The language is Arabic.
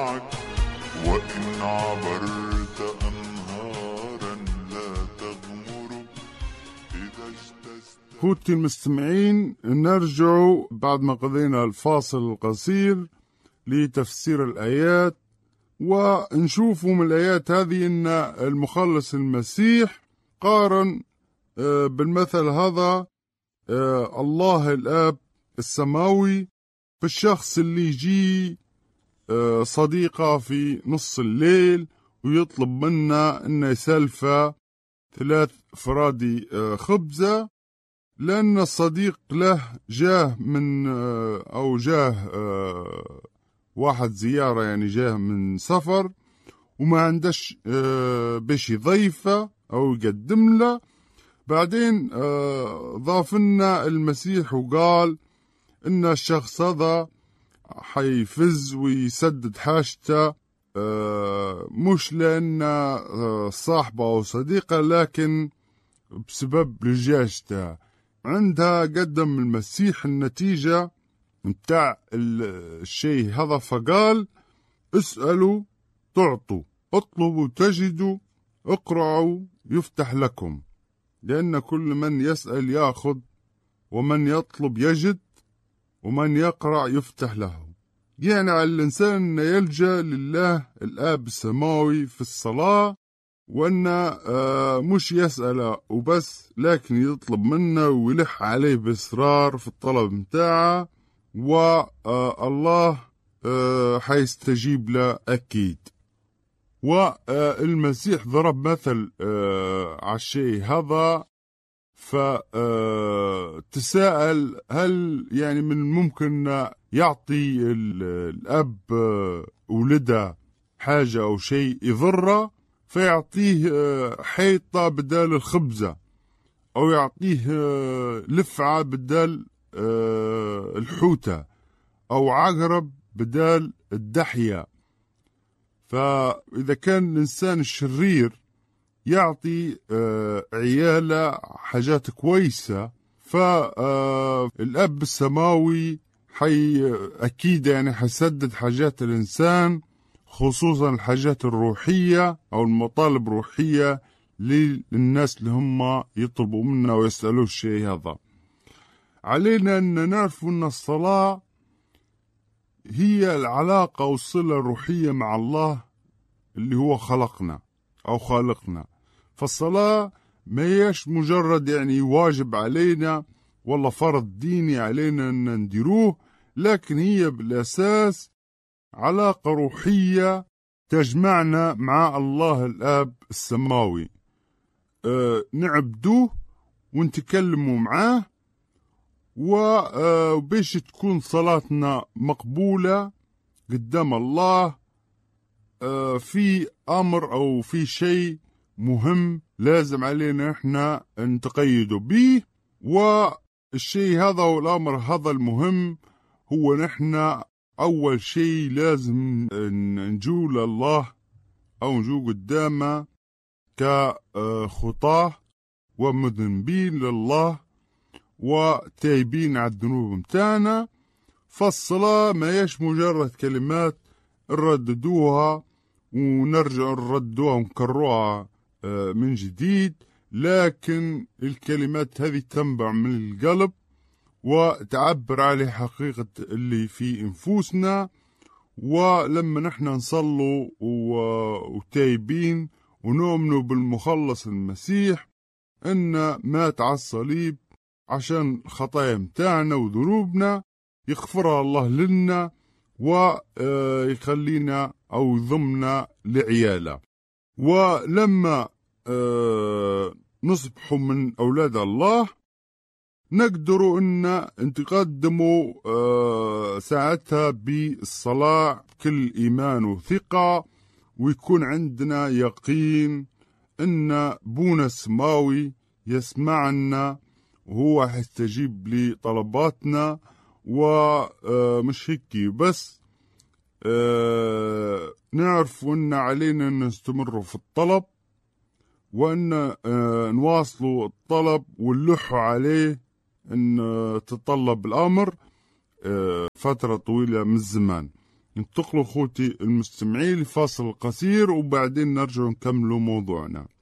معك، وإن عبرت أنهارا لا تغمر إذا اجتزت. خوتي المستمعين، نرجع بعد ما قضينا الفاصل القصير لتفسير الآيات، ونشوف من الآيات هذه أن المخلص المسيح قارن بالمثل هذا الله الآب السماوي بالشخص اللي يجي صديقه في نص الليل ويطلب منا أنه يسلفه 3 فرادي خبزة، لأن الصديق له جاه من أو جاه واحد زيارة، يعني جاه من سفر وما عندش باش يضيفه أو يقدم له. بعدين ضاف لنا المسيح وقال إن الشخص هذا حيفز ويسدد حاجته، مش لأن صاحبه أو صديقه، لكن بسبب لجاجته. عندها قدم المسيح النتيجة متاع الشيء هذا، فقال: اسألوا تعطوا، اطلبوا تجدوا، اقرعوا يفتح لكم، لأن كل من يسأل يأخذ، ومن يطلب يجد، ومن يقرع يفتح له. يعني على الإنسان أن يلجأ لله الآب السماوي في الصلاة، وأن مش يسأل وبس، لكن يطلب منه ويلح عليه بإصرار في الطلب متاعه، والله حيستجيب له أكيد. والمسيح ضرب مثل على الشيء هذا، فتساءل هل يعني من الممكن يعطي الأب ولده حاجة أو شيء يضره، فيعطيه حيطة بدال الخبزة، أو يعطيه لفعة بدال الحوتة، أو عقرب بدال الدحية. فإذا كان الإنسان الشرير يعطي عياله حاجات كويسة، فالأب السماوي أكيد يعني حيسدد حاجات الإنسان، خصوصا الحاجات الروحية أو المطالب الروحية للناس اللي هم يطلبوا منا ويسألوا الشيء هذا. علينا أن نعرف أن الصلاة هي العلاقة والصلة الروحية مع الله اللي هو خلقنا أو خالقنا. فالصلاة ما هيش مجرد يعني واجب علينا ولا فرض ديني علينا أن نديروه، لكن هي بالأساس علاقة روحية تجمعنا مع الله الآب السماوي، نعبدوه ونتكلموا معاه، وباش تكون صلاتنا مقبولة قدام الله في أمر أو في شيء مهم لازم علينا إحنا نتقيدوا به. والشيء هذا والأمر هذا المهم هو نحن أول شيء لازم نجو لله أو نجو قدامه كخطاه ومذنبين لله وتايبين على الذنوب متاعنا. فالصلاة ما يش مجرد كلمات نرددوها ونرجع نردوها ونكروها من جديد، لكن الكلمات هذه تنبع من القلب وتعبر على حقيقة اللي في انفسنا. ولما نحن نصلوا وتايبين ونؤمنوا بالمخلص المسيح ان مات على الصليب عشان خطايا متاعنا وذنوبنا، يغفرها الله لنا ويخلينا أو يضمنا لعياله. ولما نصبح من أولاد الله نقدر أن نتقدموا ساعتها بالصلاة بكل إيمان وثقة، ويكون عندنا يقين أن بونا السماوي يسمعنا وهو هيستجيب لطلباتنا. ومش هيك بس، نعرف أن علينا أن نستمر في الطلب، وأن نواصلوا الطلب ونلحوا عليه أن تطلب الأمر فترة طويلة من الزمان. انتقلوا أخوتي المستمعين لفاصل قصير وبعدين نرجع نكملوا موضوعنا.